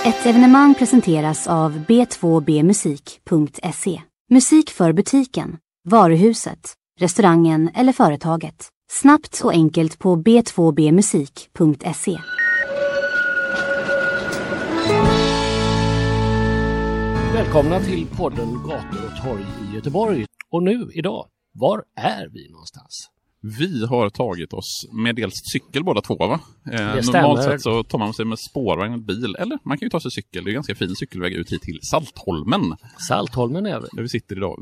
Ett evenemang presenteras av b2bmusik.se. Musik för butiken, varuhuset, restaurangen eller företaget. Snabbt och enkelt på b2bmusik.se. Välkomna till podden Gator och torg i Göteborg. Och nu, idag, var är vi någonstans? Vi har tagit oss med dels cykel båda två, va? Normalt sett så tar man sig med spårvagn och bil. Eller man kan ju ta sig cykel. Det är en ganska fin cykelväg ut hit till Saltholmen. Saltholmen är vi. Där vi sitter idag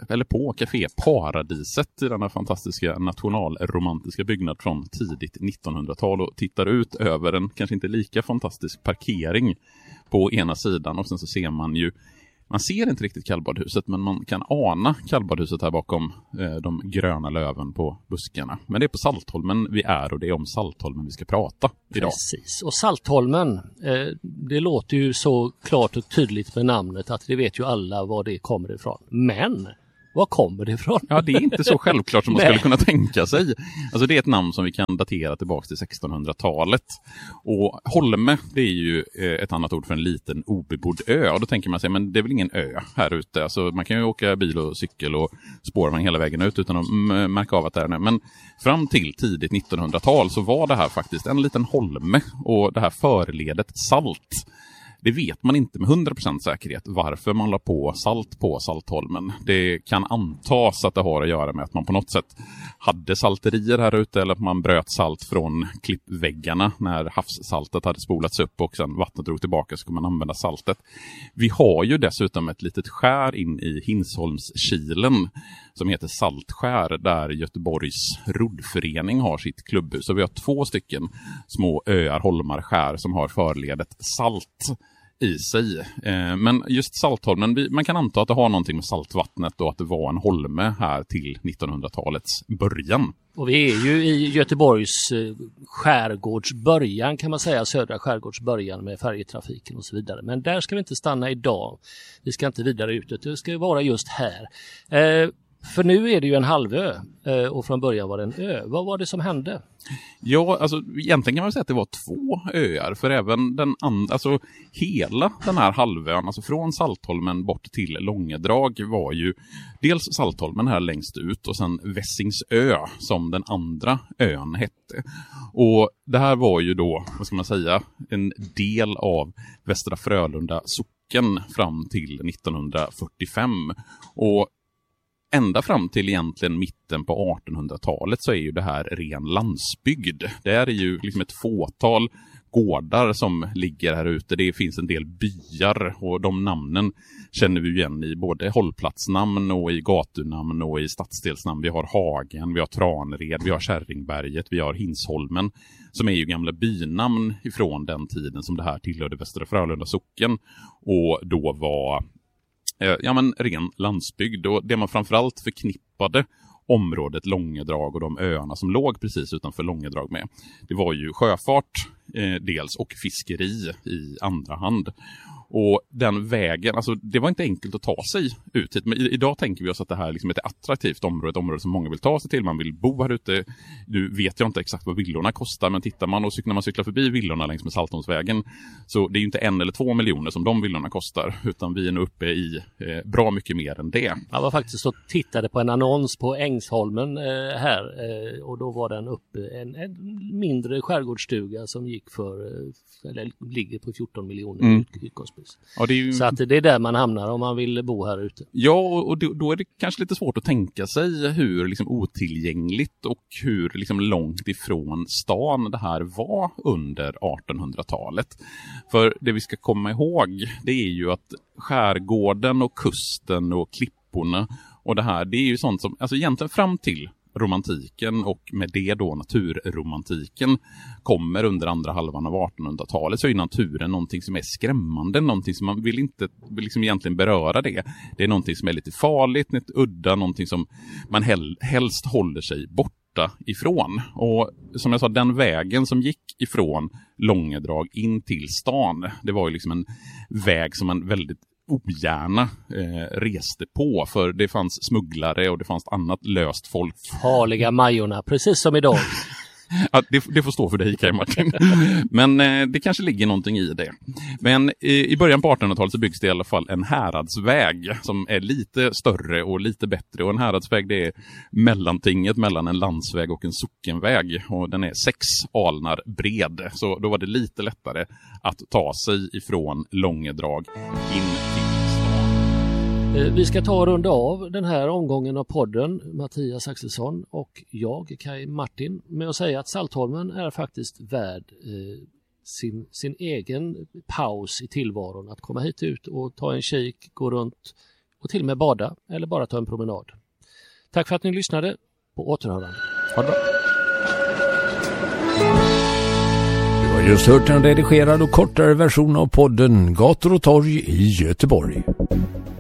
på Café Paradiset i denna fantastiska nationalromantiska byggnad från tidigt 1900-tal. Och tittar ut över en kanske inte lika fantastisk parkering på ena sidan. Och sen så ser man ju, man ser inte riktigt kallbadhuset, men man kan ana kallbadhuset här bakom de gröna löven på buskarna. Men det är på Saltholmen vi är och det är om Saltholmen vi ska prata idag. Precis, och Saltholmen, det låter ju så klart och tydligt med namnet att det vet ju alla var det kommer ifrån. Men var kommer det ifrån? Ja, det är inte så självklart som man skulle kunna tänka sig. Alltså det är ett namn som vi kan datera tillbaka till 1600-talet. Och Holme, det är ju ett annat ord för en liten obebodd ö. Och då tänker man sig, men det är väl ingen ö här ute. Alltså man kan ju åka bil och cykel och spårvagn hela vägen ut utan att märka av att det är nu. Men fram till tidigt 1900-tal så var det här faktiskt en liten holme. Och det här förledet salt, det vet man inte med 100% säkerhet varför man la på Saltholmen. Det kan antas att det har att göra med att man på något sätt hade salterier här ute eller att man bröt salt från klippväggarna när havssaltet hade spolats upp och sen vattnet drog tillbaka så kan man använda saltet. Vi har ju dessutom ett litet skär in i Hinsholmskilen som heter Saltskär där Göteborgs roddförening har sitt klubbhus. Så vi har 2 stycken små öar, holmar, skär som har förledet salt i sig. Men just Saltholmen, man kan anta att det har någonting med saltvattnet och att det var en holme här till 1900-talets början. Och vi är ju i Göteborgs skärgårdsbörjan kan man säga, södra skärgårdsbörjan med färjetrafiken och så vidare. Men där ska vi inte stanna idag. Vi ska inte vidare ut, det ska vara just här. För nu är det ju en halvö och från början var det en ö. Vad var det som hände? Ja, alltså egentligen kan man säga att det var 2 öar. För även alltså hela den här halvön, alltså från Saltholmen bort till Långedrag var ju dels Saltholmen här längst ut och sen Vässingsö som den andra ön hette. Och det här var ju då, vad ska man säga, en del av Västra Frölunda socken fram till 1945. Och ända fram till egentligen mitten på 1800-talet så är ju det här ren landsbygd. Det är ju liksom ett fåtal gårdar som ligger här ute. Det finns en del byar och de namnen känner vi igen i både hållplatsnamn och i gatunamn och i stadsdelsnamn. Vi har Hagen, vi har Tranred, vi har Kärringberget, vi har Hinsholmen som är ju gamla bynamn ifrån den tiden som det här tillhörde Västra Frölunda socken och då var ren landsbygd. Och det man framförallt förknippade området Långedrag och de öarna som låg precis utanför Långedrag med, det var ju sjöfart dels och fiskeri i andra hand. Och den vägen, alltså det var inte enkelt att ta sig ut hit. Men idag tänker vi oss att det här är liksom ett attraktivt område, ett område som många vill ta sig till. Man vill bo här ute. Nu vet jag inte exakt vad villorna kostar, men tittar man och när man cyklar förbi villorna längs med Saltholmsvägen så det är ju inte 1 eller 2 miljoner som de villorna kostar, utan vi är nu uppe i bra mycket mer än det. Jag var faktiskt och tittade på en annons på Ängsholmen här och då var den uppe en mindre skärgårdsstuga som gick ligger på 14 miljoner utgångspris. Ja, det är ju... Så att det är där man hamnar om man vill bo här ute. Ja, och då är det kanske lite svårt att tänka sig hur liksom otillgängligt och hur liksom långt ifrån stan det här var under 1800-talet. För det vi ska komma ihåg, det är ju att skärgården och kusten och klipporna och det här, det är ju sånt som, alltså egentligen fram till romantiken och med det då naturromantiken kommer under andra halvan av 1800-talet så är naturen någonting som är skrämmande, någonting som man vill inte liksom egentligen beröra det. Det är någonting som är lite farligt, lite udda, någonting som man helst håller sig borta ifrån. Och som jag sa, den vägen som gick ifrån Långedrag in till stan, det var ju liksom en väg som man väldigt ogärna reste på, för det fanns smugglare och det fanns annat löst folk. Farliga Majorna, precis som idag. Ja, det får stå för dig, Kaj Martin. Men det kanske ligger någonting i det. Men i början på 1800-talet så byggs det i alla fall en häradsväg som är lite större och lite bättre. Och en häradsväg, det är mellantinget mellan en landsväg och en sockenväg. Och den är 6 alnar bred. Så då var det lite lättare att ta sig ifrån Långedrag in till stan. Vi ska ta och runda av den här omgången av podden, Mattias Axelsson och jag, Kaj Martin, med att säga att Saltholmen är faktiskt värd sin egen paus i tillvaron. Att komma hit ut och ta en kik, gå runt och till och med bada eller bara ta en promenad. Tack för att ni lyssnade. På återhörande. Ha det bra. Du har just hört en redigerad och kortare version av podden Gator och torg i Göteborg.